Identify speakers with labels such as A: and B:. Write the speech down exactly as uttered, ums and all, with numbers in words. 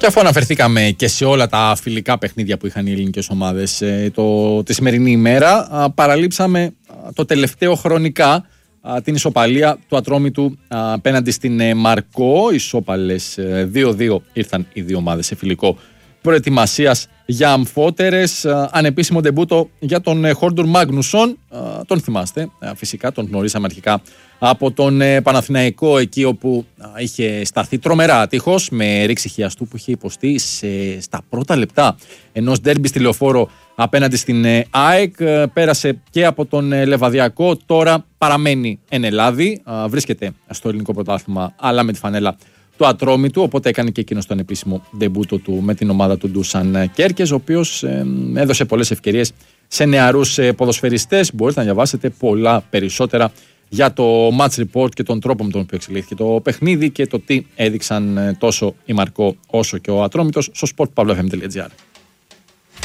A: Και αφού αναφερθήκαμε και σε όλα τα φιλικά παιχνίδια που είχαν οι ελληνικές ομάδες το, τη σημερινή ημέρα, παραλείψαμε το τελευταίο χρονικά την ισοπαλία του Ατρόμητου απέναντι στην Μαρκό. Ισόπαλες δύο δύο ήρθαν οι δύο ομάδες σε φιλικό προετοιμασίας για αμφότερες. Ανεπίσημο ντεμπούτο για τον Χόρντουρ Μάγνουσον. Τον θυμάστε, φυσικά τον γνωρίσαμε αρχικά από τον Παναθηναϊκό, εκεί όπου είχε σταθεί τρομερά ατύχος με ρήξη χιαστού που είχε υποστεί σε, στα πρώτα λεπτά ενός ντέρμπι στη Λεωφόρο απέναντι στην ΑΕΚ. Πέρασε και από τον Λεβαδιακό, τώρα παραμένει εν Ελλάδη, βρίσκεται στο ελληνικό πρωτάθλημα αλλά με τη φανέλα του Ατρόμητου, οπότε έκανε και εκείνος τον επίσημο ντεμπούτο του με την ομάδα του Ντούσαν Κέρκες, ο οποίος ε, έδωσε πολλές ευκαιρίες σε νεαρούς ε, ποδοσφαιριστές. Μπορείτε να διαβάσετε πολλά περισσότερα για το match report και τον τρόπο με τον οποίο εξελίχθηκε το παιχνίδι και το τι έδειξαν ε, τόσο η Μαρκό όσο και ο Ατρόμητος στο sport pavlofm τελεία gr.